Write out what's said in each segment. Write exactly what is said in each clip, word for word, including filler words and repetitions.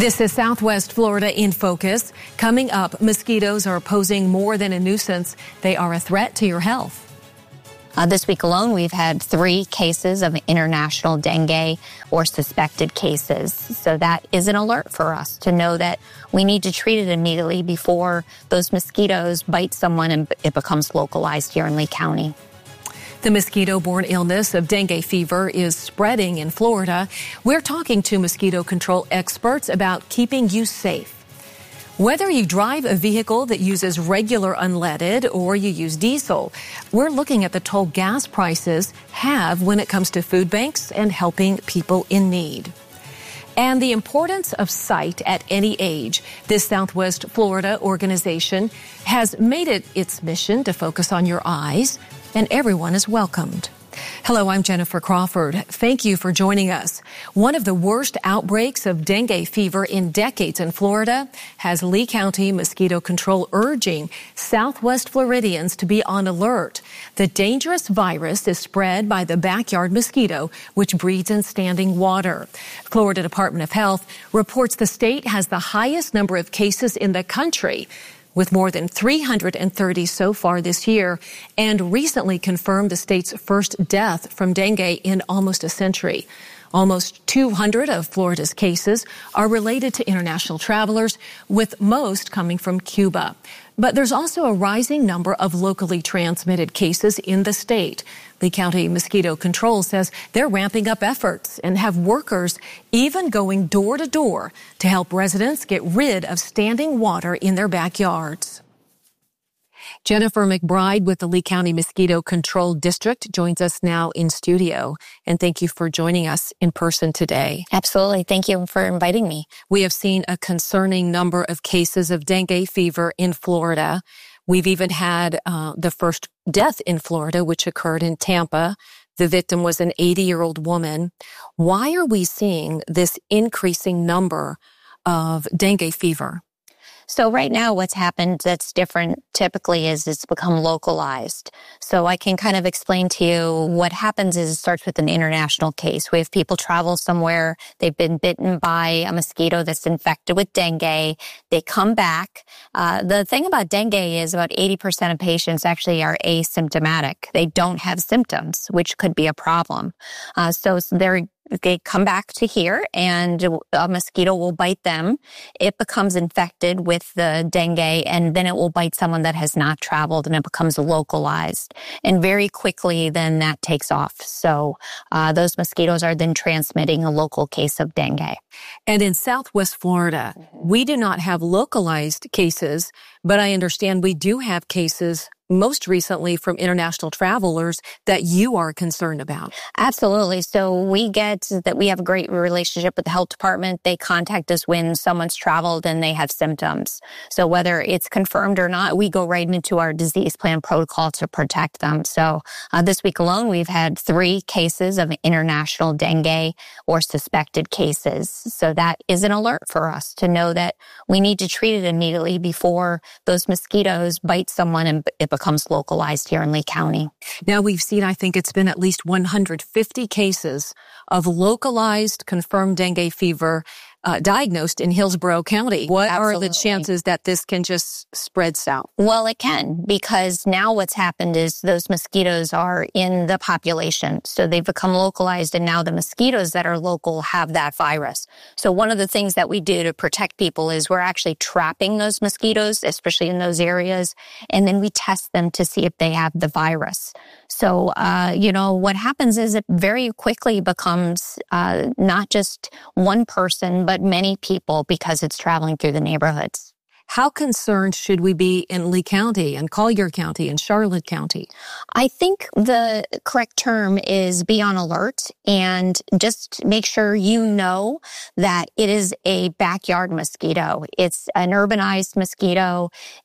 This is Southwest Florida in focus. Coming up, mosquitoes are posing more than a nuisance. They are a threat to your health. Uh, this week alone, we've had three cases of international dengue or suspected cases. So that is an alert for us to know that we need to treat it immediately before those mosquitoes bite someone and it becomes localized here in Lee County. The mosquito-borne illness of dengue fever is spreading in Florida. We're talking to mosquito control experts about keeping you safe. Whether you drive a vehicle that uses regular unleaded or you use diesel, we're looking at the toll gas prices have when it comes to food banks and helping people in need. And the importance of sight at any age. This Southwest Florida organization has made it its mission to focus on your eyes, and everyone is welcomed. Hello, I'm Jennifer Crawford. Thank you for joining us. One of the worst outbreaks of dengue fever in decades in Florida has Lee County Mosquito Control urging Southwest Floridians to be on alert. The dangerous virus is spread by the backyard mosquito, which breeds in standing water. Florida Department of Health reports the state has the highest number of cases in the country, with more than three hundred thirty so far this year, and recently confirmed the state's first death from dengue in almost a century. Almost two hundred of Florida's cases are related to international travelers, with most coming from Cuba. But there's also a rising number of locally transmitted cases in the state. Lee County Mosquito Control says they're ramping up efforts and have workers even going door to door to help residents get rid of standing water in their backyards. Jennifer McBride with the Lee County Mosquito Control District joins us now in studio. And thank you for joining us in person today. Absolutely. Thank you for inviting me. We have seen a concerning number of cases of dengue fever in Florida. We've even had uh, the first death in Florida, which occurred in Tampa. The victim was an eighty-year-old woman. Why are we seeing this increasing number of dengue fever? So right now what's happened that's different typically is it's become localized. So I can kind of explain to you what happens is it starts with an international case. We have people travel somewhere, they've been bitten by a mosquito that's infected with dengue, they come back. Uh, the thing about dengue is about eighty percent of patients actually are asymptomatic. They don't have symptoms, which could be a problem. Uh, so they're They come back to here and a mosquito will bite them. It becomes infected with the dengue and then it will bite someone that has not traveled and it becomes localized. And very quickly then that takes off. So uh, those mosquitoes are then transmitting a local case of dengue. And in Southwest Florida, we do not have localized cases, but I understand we do have cases most recently from international travelers that you are concerned about. Absolutely. So we get that we have a great relationship with the health department. They contact us when someone's traveled and they have symptoms. So whether it's confirmed or not, we go right into our disease plan protocol to protect them. So uh, this week alone, we've had three cases of international dengue or suspected cases. So that is an alert for us to know that we need to treat it immediately before those mosquitoes bite someone and it becomes localized here in Lee County. Now we've seen, I think it's been at least one hundred fifty cases of localized confirmed dengue fever uh, diagnosed in Hillsborough County. What Absolutely. Are the chances that this can just spread south? Well, it can, because now what's happened is those mosquitoes are in the population. So they've become localized, and now the mosquitoes that are local have that virus. So one of the things that we do to protect people is we're actually trapping those mosquitoes, especially in those areas, and then we test them to see if they have the virus. So, uh, you know, what happens is it very quickly becomes uh, not just one person, but many people because it's traveling through the neighborhoods. How concerned should we be in Lee County and Collier County and Charlotte County? I think the correct term is be on alert and just make sure you know that it is a backyard mosquito. It's an urbanized mosquito.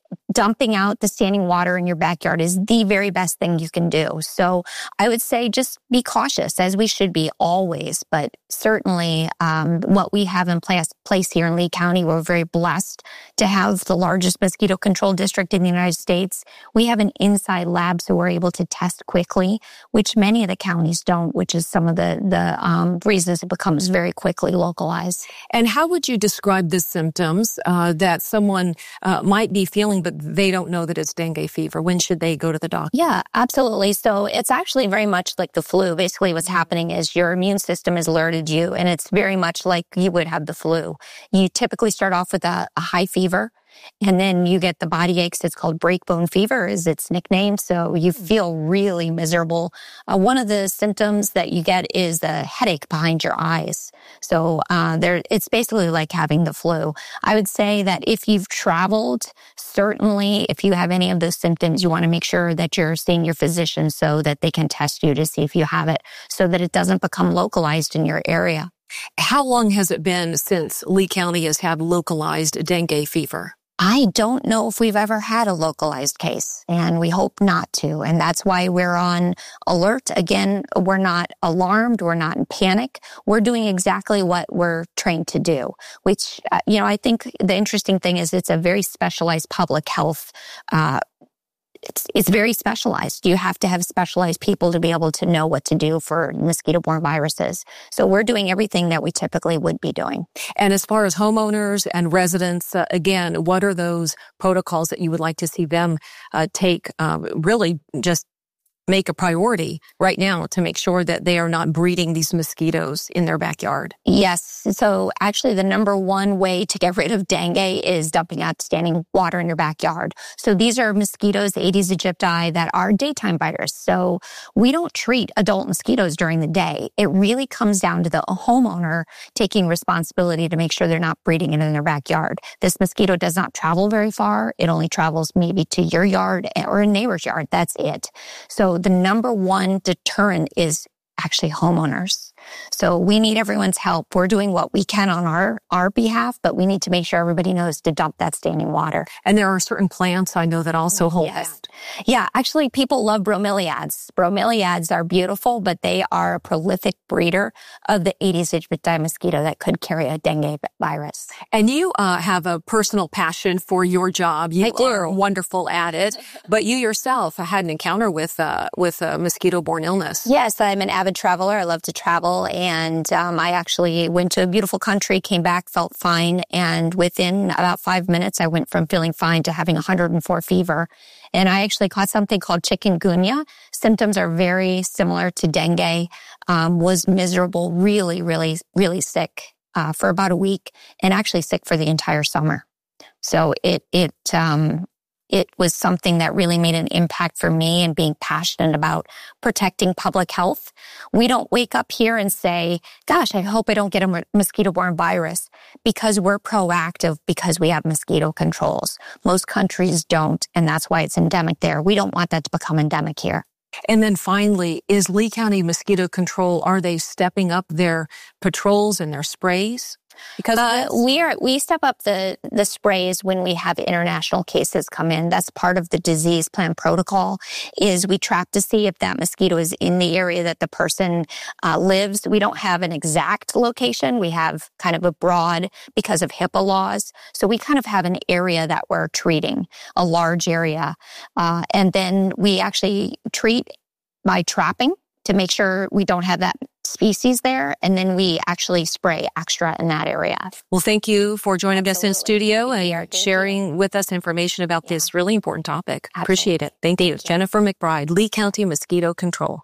dumping out the standing water in your backyard is the very best thing you can do. So I would say just be cautious, as we should be always. But certainly um, what we have in place, place here in Lee County, we're very blessed to have the largest mosquito control district in the United States. We have an inside lab, so we're able to test quickly, which many of the counties don't, which is some of the, the um, reasons it becomes very quickly localized. And how would you describe the symptoms uh, that someone uh, might be feeling, but they don't know that it's dengue fever? When should they go to the doctor? Yeah, absolutely. So it's actually very much like the flu. Basically, what's happening is your immune system has alerted you, and it's very much like you would have the flu. You typically start off with a, a high fever, and then you get the body aches. It's called breakbone fever is its nickname. So you feel really miserable. Uh, one of the symptoms that you get is a headache behind your eyes. So uh, there, it's basically like having the flu. I would say that if you've traveled, certainly if you have any of those symptoms, you want to make sure that you're seeing your physician so that they can test you to see if you have it, so that it doesn't become localized in your area. How long has it been since Lee County has had localized dengue fever? I don't know if we've ever had a localized case, and we hope not to. And that's why we're on alert. Again, we're not alarmed. We're not in panic. We're doing exactly what we're trained to do, which, uh, you know, I think the interesting thing is it's a very specialized public health uh It's it's very specialized. You have to have specialized people to be able to know what to do for mosquito-borne viruses. So we're doing everything that we typically would be doing. And as far as homeowners and residents, uh, again, what are those protocols that you would like to see them uh, take, um, really just make a priority right now to make sure that they are not breeding these mosquitoes in their backyard? Yes. So actually the number one way to get rid of dengue is dumping out standing water in your backyard. So these are mosquitoes, Aedes aegypti, that are daytime biters. So we don't treat adult mosquitoes during the day. It really comes down to the homeowner taking responsibility to make sure they're not breeding it in their backyard. This mosquito does not travel very far. It only travels maybe to your yard or a neighbor's yard. That's it. So the number one deterrent is actually homeowners. So we need everyone's help. We're doing what we can on our, our behalf, but we need to make sure everybody knows to dump that standing water. And there are certain plants I know that also hold yes. that. Yeah, actually people love bromeliads. Bromeliads are beautiful, but they are a prolific breeder of the Aedes aegypti mosquito that could carry a dengue virus. And you uh, have a personal passion for your job. You I do. are wonderful at it, but you yourself had an encounter with uh, with a mosquito-borne illness. Yes, I'm an avid traveler. I love to travel, and um, I actually went to a beautiful country, came back, felt fine, and within about five minutes, I went from feeling fine to having one hundred four fever. And I actually caught something called chikungunya. Symptoms are very similar to dengue. Um, was miserable, really, really, really sick uh, for about a week, and actually sick for the entire summer. So it it um, it was something that really made an impact for me, and being passionate about protecting public health. We don't wake up here and say, gosh, I hope I don't get a mosquito-borne virus, because we're proactive, because we have mosquito controls. Most countries don't, and that's why it's endemic there. We don't want that to become endemic here. And then finally, is Lee County Mosquito Control, are they stepping up their patrols and their sprays? Because uh, we are we step up the the sprays when we have international cases come in. That's part of the disease plan protocol. Is we track to see if that mosquito is in the area that the person uh, lives. We don't have an exact location. We have kind of a broad, because of HIPAA laws. So we kind of have an area that we're treating, a large area, uh, and then we actually treat by trapping to make sure we don't have that species there, and then we actually spray extra in that area. Well, thank you for joining Absolutely. us in studio and Yeah, sharing you. with us information about yeah. this really important topic. Absolutely. Appreciate it. Thank, thank you. you. Jennifer McBride, Lee County Mosquito Control.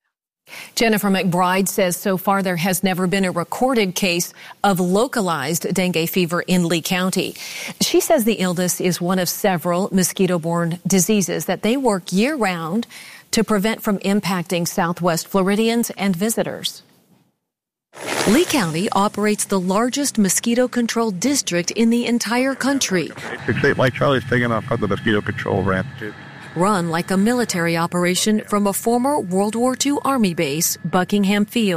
Jennifer McBride says so far there has never been a recorded case of localized dengue fever in Lee County. She says the illness is one of several mosquito-borne diseases that they work year-round to prevent from impacting Southwest Floridians and visitors. Lee County operates the largest mosquito control district in the entire country. It's like Charlie's taking off of the mosquito control ramp. Run like a military operation from a former World War Two Army base, Buckingham Field.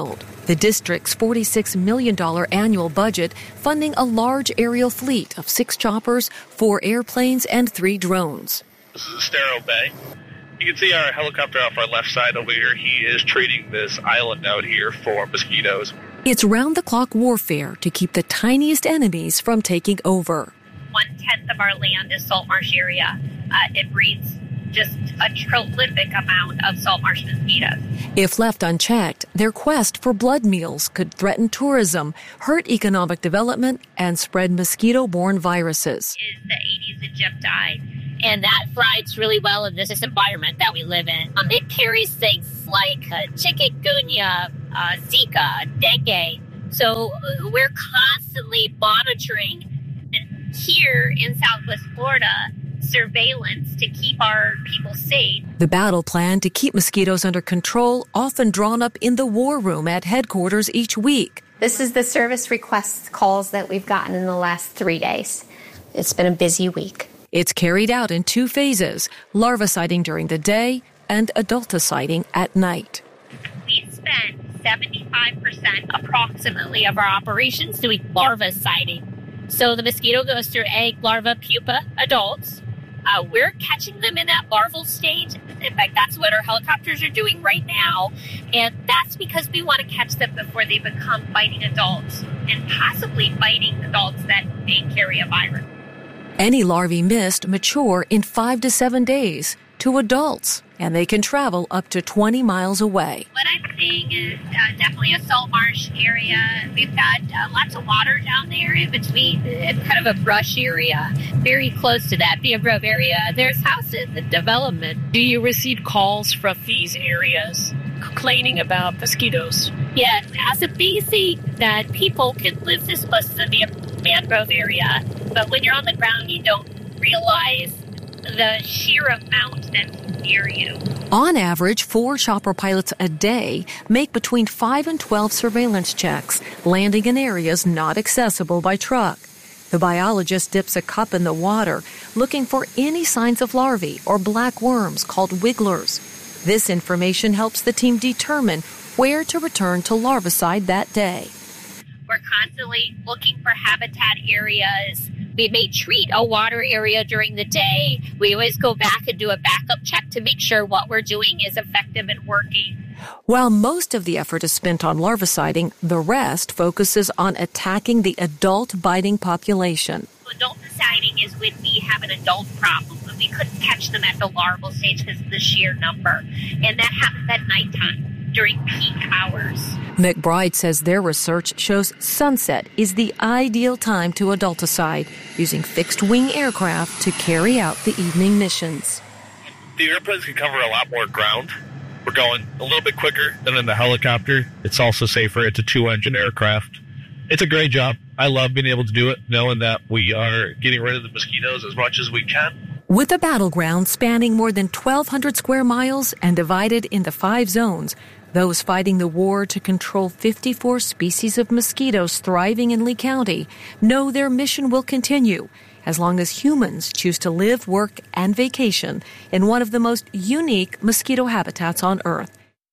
The district's forty-six million dollars annual budget funding a large aerial fleet of six choppers, four airplanes, and three drones. This is Estero Bay. You can see our helicopter off our left side over here. He is treating this island out here for mosquitoes. It's round-the-clock warfare to keep the tiniest enemies from taking over. One-tenth of our land is salt marsh area. Uh, it breeds just a prolific amount of salt marsh mosquitoes. If left unchecked, their quest for blood meals could threaten tourism, hurt economic development, and spread mosquito-borne viruses. Is the Aedes aegypti. And that thrives really well in this environment that we live in. Um, it carries things like uh, chikungunya, uh, Zika, dengue. So uh, we're constantly monitoring, and here in Southwest Florida, surveillance to keep our people safe. The battle plan to keep mosquitoes under control often drawn up in the war room at headquarters each week. This is the service request calls that we've gotten in the last three days. It's been a busy week. It's carried out in two phases, larviciding during the day and adulticiding at night. We spend seventy-five percent approximately of our operations doing larviciding. So the mosquito goes through egg, larva, pupa, adults. Uh, we're catching them in that larval stage. In fact, that's what our helicopters are doing right now. And that's because we want to catch them before they become biting adults and possibly biting adults that may carry a virus. Any larvae missed mature in five to seven days to adults, and they can travel up to twenty miles away. What I'm seeing is uh, definitely a salt marsh area. We've got uh, lots of water down there in between. It's kind of a brush area, very close to that mangrove area. There's houses and development. Do you receive calls from these areas complaining about mosquitoes? Yes, as a basic that people can live this close to the mangrove area, but when you're on the ground, you don't realize the sheer amount that's near you. On average, four chopper pilots a day make between five and twelve surveillance checks, landing in areas not accessible by truck. The biologist dips a cup in the water, looking for any signs of larvae or black worms called wigglers. This information helps the team determine where to return to larvicide that day. We're constantly looking for habitat areas. We may treat a water area during the day. We always go back and do a backup check to make sure what we're doing is effective and working. While most of the effort is spent on larviciding, the rest focuses on attacking the adult biting population. Adulticiding is when we have an adult problem, when we couldn't catch them at the larval stage because of the sheer number. And that happens at nighttime during peak hours. McBride says their research shows sunset is the ideal time to adulticide, using fixed-wing aircraft to carry out the evening missions. The airplanes can cover a lot more ground. We're going a little bit quicker than in the helicopter. It's also safer. It's a two-engine aircraft. It's a great job. I love being able to do it, knowing that we are getting rid of the mosquitoes as much as we can. With a battleground spanning more than twelve hundred square miles and divided into five zones, those fighting the war to control fifty-four species of mosquitoes thriving in Lee County know their mission will continue as long as humans choose to live, work, and vacation in one of the most unique mosquito habitats on Earth.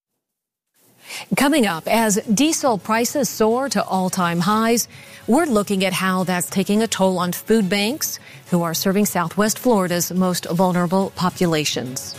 Coming up, as diesel prices soar to all-time highs, we're looking at how that's taking a toll on food banks who are serving Southwest Florida's most vulnerable populations.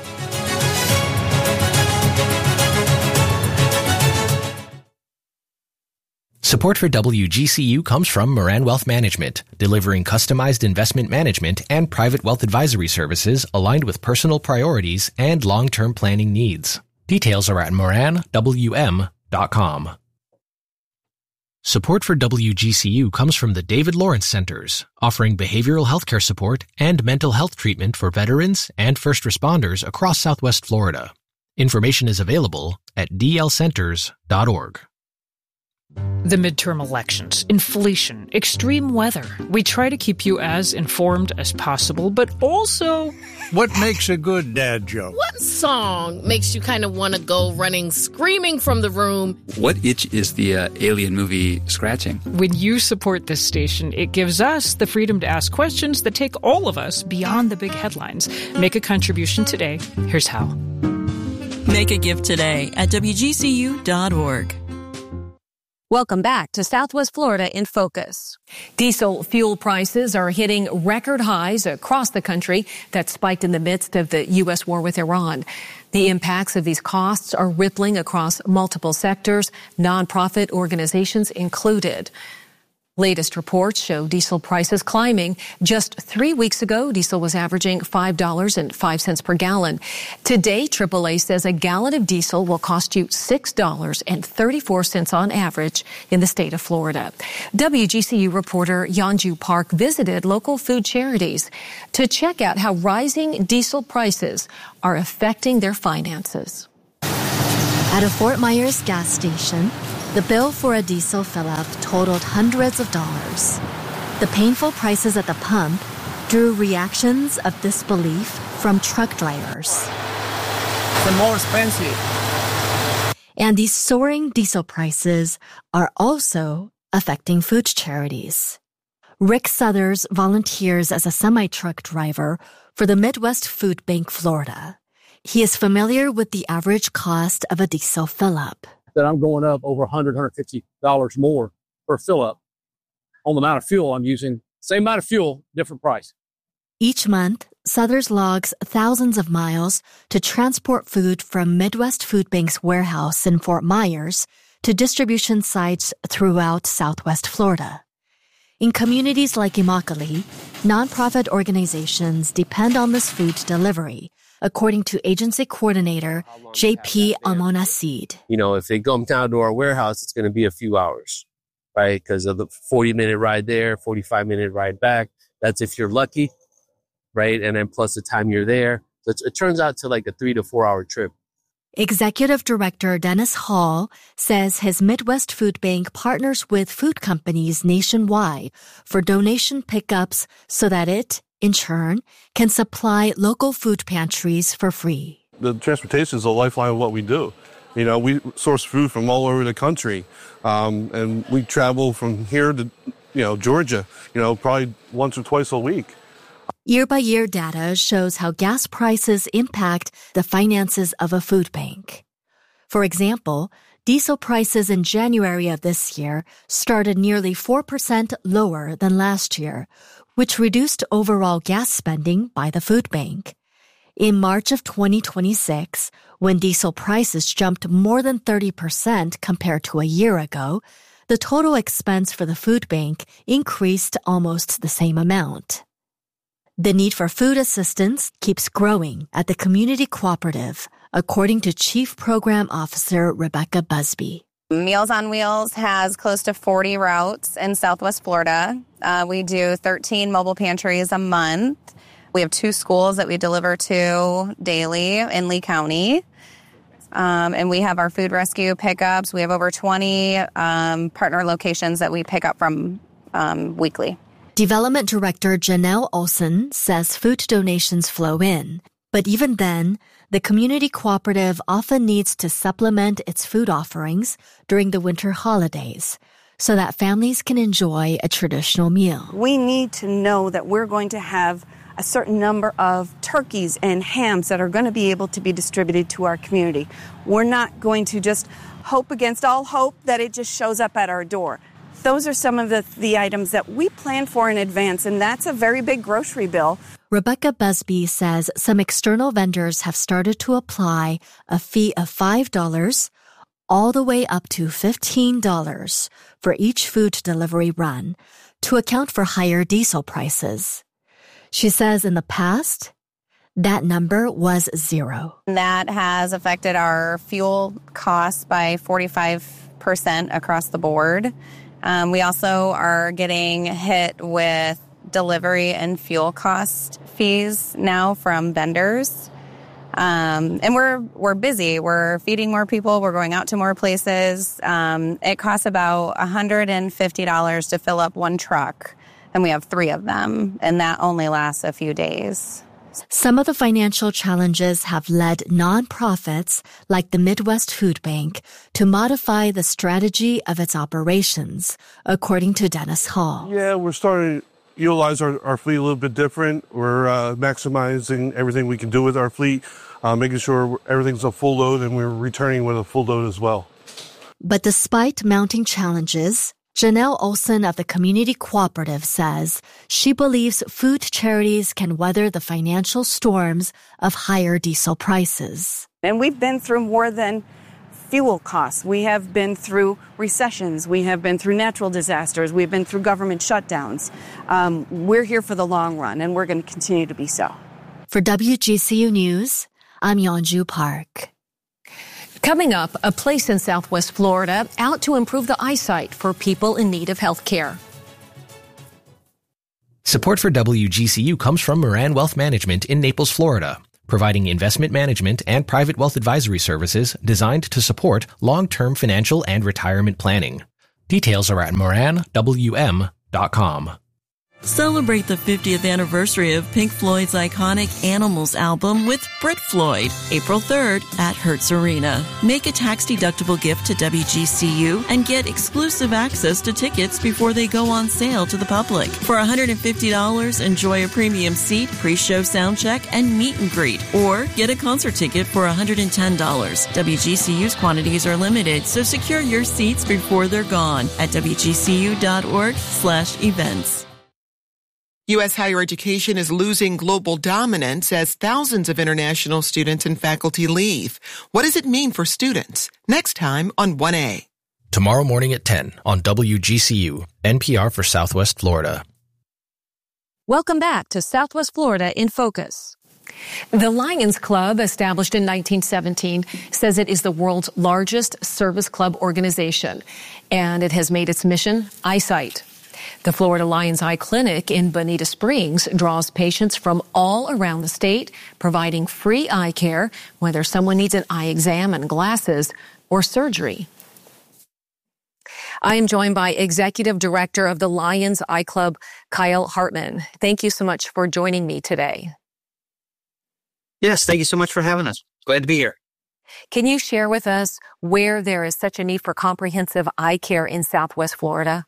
Support for W G C U comes from Moran Wealth Management, delivering customized investment management and private wealth advisory services aligned with personal priorities and long-term planning needs. Details are at moran w m dot com. Support for W G C U comes from the David Lawrence Centers, offering behavioral healthcare support and mental health treatment for veterans and first responders across Southwest Florida. Information is available at d l centers dot org. The midterm elections, inflation, extreme weather. We try to keep you as informed as possible, but also... What makes a good dad joke? What song makes you kind of want to go running, screaming from the room? What itch is the uh, Alien movie scratching? When you support this station, it gives us the freedom to ask questions that take all of us beyond the big headlines. Make a contribution today. Here's how. Make a gift today at w g c u dot org. Welcome back to Southwest Florida in Focus. Diesel fuel prices are hitting record highs across the country that spiked in the midst of the U S war with Iran. The impacts of these costs are rippling across multiple sectors, nonprofit organizations included. Latest reports show diesel prices climbing. Just three weeks ago, diesel was averaging five dollars and five cents per gallon. Today, triple A says a gallon of diesel will cost you six dollars and thirty-four cents on average in the state of Florida. W G C U reporter Yanju Park visited local food charities to check out how rising diesel prices are affecting their finances. At a Fort Myers gas station, the bill for a diesel fill-up totaled hundreds of dollars. The painful prices at the pump drew reactions of disbelief from truck drivers. It's more expensive. And these soaring diesel prices are also affecting food charities. Rick Suthers volunteers as a semi-truck driver for the Midwest Food Bank, Florida. He is familiar with the average cost of a diesel fill-up. That I'm going up over one hundred dollars, one hundred fifty dollars more per fill-up on the amount of fuel I'm using. Same amount of fuel, different price. Each month, Suthers logs thousands of miles to transport food from Midwest Food Bank's warehouse in Fort Myers to distribution sites throughout Southwest Florida. In communities like Immokalee, nonprofit organizations depend on this food delivery, according to agency coordinator J P Almonasid. You know, if they come down to our warehouse, it's going to be a few hours, right? Because of the forty-minute ride there, forty-five-minute ride back. That's if you're lucky, right? And then plus the time you're there. So it turns out to like a three to four-hour trip. Executive Director Dennis Hall says his Midwest Food Bank partners with food companies nationwide for donation pickups so that it, in turn, can supply local food pantries for free. The transportation is a lifeline of what we do. You know, we source food from all over the country, um, and we travel from here to, you know, Georgia, you know, probably once or twice a week. Year-by-year data shows how gas prices impact the finances of a food bank. For example, diesel prices in January of this year started nearly four percent lower than last year, which reduced overall gas spending by the food bank. In March of twenty twenty-six, when diesel prices jumped more than thirty percent compared to a year ago, the total expense for the food bank increased almost the same amount. The need for food assistance keeps growing at the community cooperative, according to Chief Program Officer Rebecca Busby. Meals on Wheels has close to forty routes in Southwest Florida. Uh, we do thirteen mobile pantries a month. We have two schools that we deliver to daily in Lee County. Um, and we have our food rescue pickups. We have over twenty um, partner locations that we pick up from um, weekly. Development Director Janelle Olson says food donations flow in, but even then, the community cooperative often needs to supplement its food offerings during the winter holidays so that families can enjoy a traditional meal. We need to know that we're going to have a certain number of turkeys and hams that are going to be able to be distributed to our community. We're not going to just hope against all hope that it just shows up at our door. Those are some of the, the items that we plan for in advance, and that's a very big grocery bill. Rebecca Busby says some external vendors have started to apply a fee of five dollars all the way up to fifteen dollars for each food delivery run to account for higher diesel prices. She says in the past, that number was zero. That has affected our fuel costs by forty-five percent across the board. Um, we also are getting hit with delivery and fuel cost fees now from vendors. Um, and we're we're busy. We're feeding more people. We're going out to more places. Um, it costs about one hundred fifty dollars to fill up one truck, and we have three of them, and that only lasts a few days. Some of the financial challenges have led nonprofits like the Midwest Food Bank to modify the strategy of its operations, according to Dennis Hall. Yeah, we're starting to utilize our, our fleet a little bit different. We're uh, maximizing everything we can do with our fleet, uh, making sure everything's a full load, and we're returning with a full load as well. But despite mounting challenges, Janelle Olson of the Community Cooperative says she believes food charities can weather the financial storms of higher diesel prices. And we've been through more than fuel costs. We have been through recessions. We have been through natural disasters. We've been through government shutdowns. Um, we're here for the long run, and we're going to continue to be so. For W G C U News, I'm Yeonju Park. Coming up, a place in Southwest Florida out to improve the eyesight for people in need of health care. Support for W G C U comes from Moran Wealth Management in Naples, Florida, providing investment management and private wealth advisory services designed to support long-term financial and retirement planning. Details are at moran w m dot com. Celebrate the fiftieth anniversary of Pink Floyd's iconic Animals album with Brit Floyd, April third at Hertz Arena. Make a tax-deductible gift to W G C U and get exclusive access to tickets before they go on sale to the public. For one hundred fifty dollars, enjoy a premium seat, pre-show sound check, and meet and greet. Or get a concert ticket for one hundred ten dollars. W G C U's quantities are limited, so secure your seats before they're gone at w g c u dot org slash events. U S higher education is losing global dominance as thousands of international students and faculty leave. What does it mean for students? Next time on one A. Tomorrow morning at ten on W G C U, N P R for Southwest Florida. Welcome back to Southwest Florida in Focus. The Lions Club, established in nineteen seventeen, says it is the world's largest service club organization, and it has made its mission eyesight. The Florida Lions Eye Clinic in Bonita Springs draws patients from all around the state, providing free eye care, whether someone needs an eye exam and glasses or surgery. I am joined by Executive Director of the Lions Eye Club, Kyle Hartman. Thank you so much for joining me today. Yes, thank you so much for having us. Glad to be here. Can you share with us where there is such a need for comprehensive eye care in Southwest Florida?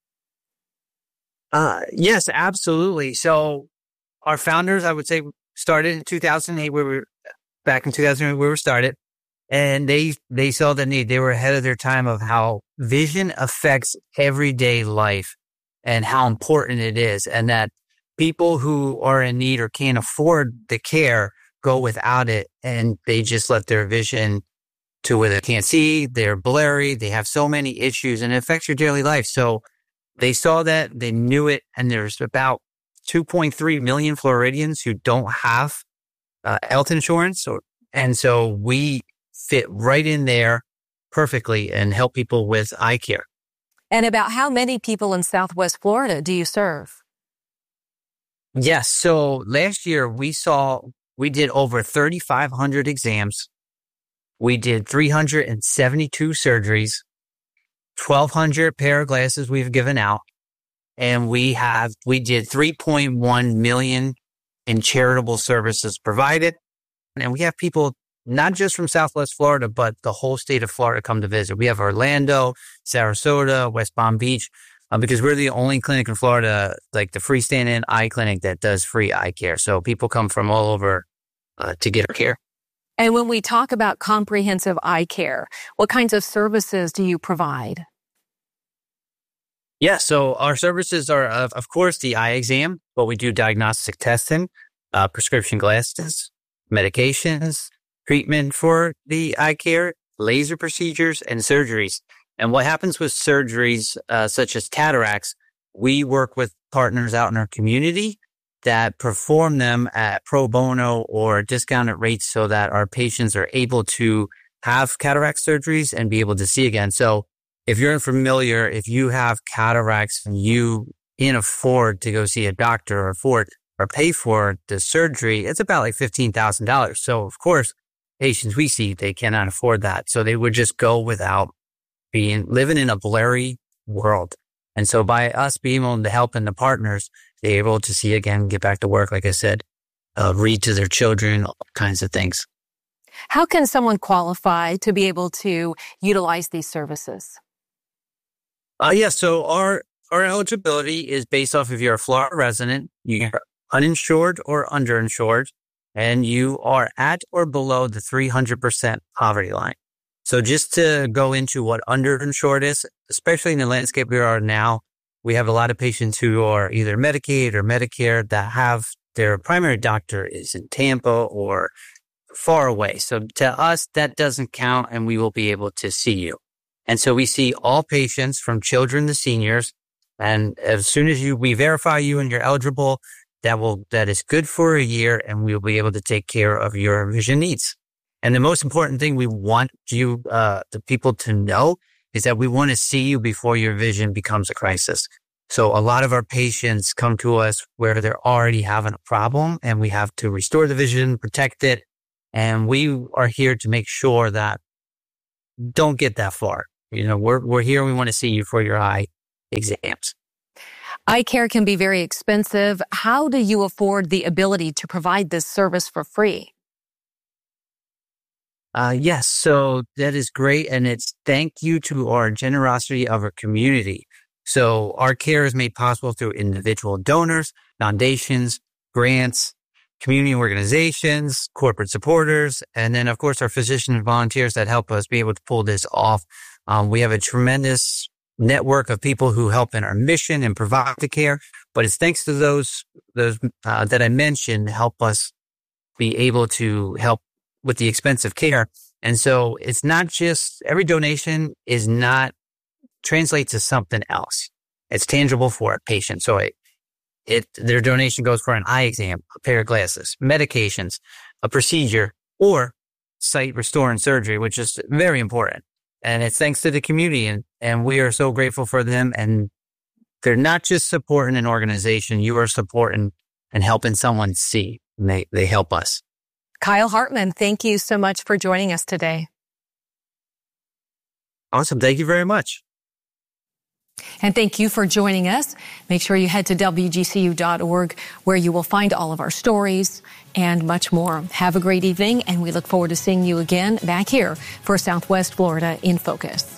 Uh, yes, absolutely. So our founders, I would say, started in two thousand eight. We were back in two thousand eight. We were started, and they they saw the need. They were ahead of their time of how vision affects everyday life and how important it is, and that people who are in need or can't afford the care go without it, and they just let their vision to where they can't see. They're blurry. They have so many issues, and it affects your daily life. So they saw that, they knew it, and there's about two point three million Floridians who don't have uh, health insurance. Or, and so we fit right in there perfectly and help people with eye care. And about how many people in Southwest Florida do you serve? Yes. So last year we saw, we did over thirty-five hundred exams. We did three hundred seventy-two surgeries. twelve hundred pair of glasses we've given out, and we have, we did three point one million in charitable services provided. And we have people not just from Southwest Florida, but the whole state of Florida come to visit. We have Orlando, Sarasota, West Palm Beach, uh, because we're the only clinic in Florida, like the freestanding eye clinic that does free eye care. So people come from all over uh, to get our care. And when we talk about comprehensive eye care, what kinds of services do you provide? Yeah, so our services are, of, of course, the eye exam, but we do diagnostic testing, uh, prescription glasses, medications, treatment for the eye care, laser procedures, and surgeries. And what happens with surgeries, uh, such as cataracts, we work with partners out in our community that perform them at pro bono or discounted rates so that our patients are able to have cataract surgeries and be able to see again. So if you're unfamiliar, if you have cataracts and you can't afford to go see a doctor or afford or pay for the surgery, it's about like fifteen thousand dollars. So of course, patients we see, they cannot afford that. So they would just go without being, living in a blurry world. And so by us being able to help and the partners, they're able to see again, get back to work, like I said, uh, read to their children, all kinds of things. How can someone qualify to be able to utilize these services? Uh, yeah, so our, our eligibility is based off if you're a Florida resident, you're uninsured or underinsured, and you are at or below the three hundred percent poverty line. So just to go into what underinsured is, especially in the landscape we are now, we have a lot of patients who are either Medicaid or Medicare that have their primary doctor is in Tampa or far away. So to us, that doesn't count, and we will be able to see you. And so we see all patients from children to seniors. And as soon as you, we verify you and you're eligible, that will, that is good for a year, and we'll be able to take care of your vision needs. And the most important thing we want you, uh, the people to know is that we want to see you before your vision becomes a crisis. So a lot of our patients come to us where they're already having a problem, and we have to restore the vision, protect it. And we are here to make sure that don't get that far. You know, we're, we're here. We want to see you for your eye exams. Eye care can be very expensive. How do you afford the ability to provide this service for free? Uh, yes, so that is great. And it's thank you to our generosity of our community. So our care is made possible through individual donors, foundations, grants, community organizations, corporate supporters, and then, of course, our physician and volunteers that help us be able to pull this off. Um, we have a tremendous network of people who help in our mission and provide the care, but it's thanks to those those uh, that I mentioned help us be able to help with the expensive care. And so it's not just, every donation is not, translates to something else. It's tangible for a patient. So it, it, their donation goes for an eye exam, a pair of glasses, medications, a procedure, or sight restoring surgery, which is very important. And it's thanks to the community, and, and we are so grateful for them. And they're not just supporting an organization, you are supporting and helping someone see, and they, they help us. Kyle Hartman, thank you so much for joining us today. Awesome. Thank you very much. And thank you for joining us. Make sure you head to W G C U dot org, where you will find all of our stories and much more. Have a great evening, and we look forward to seeing you again back here for Southwest Florida in Focus.